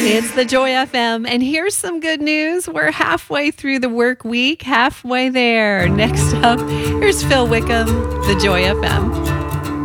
It's the Joy FM, and here's some good news. We're halfway through the work week, halfway there. Next up, here's Phil Wickham, the Joy FM.